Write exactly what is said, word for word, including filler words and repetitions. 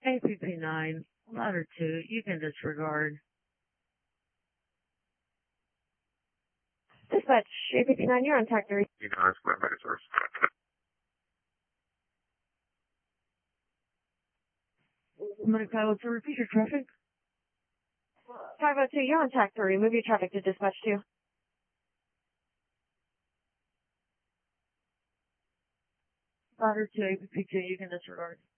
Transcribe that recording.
A P P nine, ladder two, you can disregard. Dispatch, A P P nine, you're on track three. You know, it's my better source. Medic pilot to repeat your traffic. five oh two, you're on track three. Move your traffic to dispatch two. Ladder two, A P P two, you can disregard.